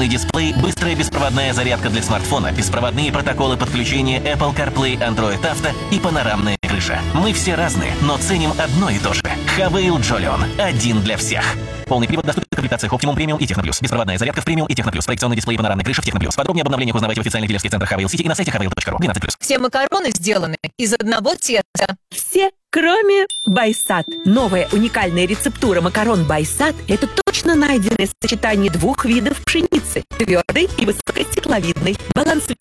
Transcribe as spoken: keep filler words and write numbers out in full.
Огромный дисплей, быстрая беспроводная зарядка для смартфона, беспроводные протоколы подключения Apple CarPlay, Android Auto и панорамная крыша. Мы все разные, но ценим одно и то же. Хавейл Джолион. Один для всех. Полный привод доступен в комплектациях Optimum Premium и Techno Plus. Беспроводная зарядка в Premium и Techno Plus. Проекционный дисплей и панорамная крыша в Techno Plus. Подробнее об обновлениях узнавайте в официальных дилерских центрах Хавейл Сити и на сайте хавейл точка ру. двенадцать плюс. Все макароны сделаны из одного теста. Все, кроме Байсад. Новая уникальная рецептура макарон Байсад – это точно найденное сочетание двух видов пшеницы – твердой и высокостекловидной. Баланс